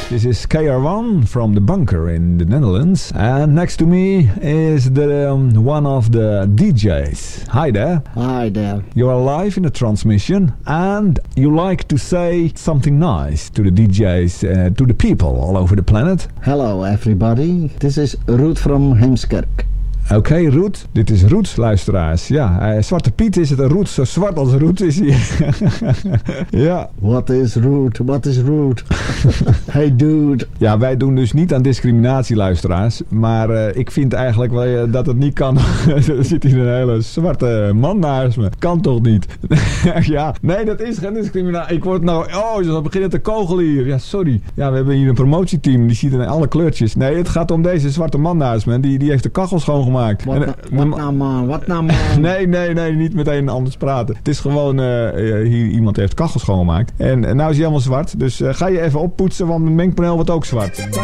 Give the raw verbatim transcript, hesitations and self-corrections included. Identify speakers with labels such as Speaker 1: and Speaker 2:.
Speaker 1: This is K R one from the bunker in the Netherlands. And next to me is the um, one of the D Js. Hi there.
Speaker 2: Hi there.
Speaker 1: You are live in the transmission and you like to say something nice to the D Js, uh, to the people all over the planet.
Speaker 2: Hello everybody. This is Ruud from Heemskerk.
Speaker 1: Oké, okay, Roet. Dit is Roet, luisteraars. Ja, uh, Zwarte Piet is het een Roet. Zo zwart als Roet is hij. Ja.
Speaker 2: What is Roet? What is Roet? Hey dude.
Speaker 1: Ja, wij doen dus niet aan discriminatie, luisteraars. Maar uh, ik vind eigenlijk wel uh, dat het niet kan. Er zit hier een hele zwarte man naast me. Kan toch niet? Ja, nee, dat is geen discriminatie. Ik word nou... Oh, ze beginnen te kogelen hier. Ja, sorry. Ja, we hebben hier een promotieteam. Die ziet in alle kleurtjes. Nee, het gaat om deze zwarte man naast me. Die, die heeft de kachel schoongemaakt.
Speaker 2: Wat na, wat nou man, wat nou man.
Speaker 1: Nee, nee, nee, niet meteen anders praten. Het is gewoon, uh, hier iemand heeft kachels schoongemaakt. En uh, nou is hij helemaal zwart. Dus uh, ga je even oppoetsen, want mijn mengpaneel wordt ook zwart.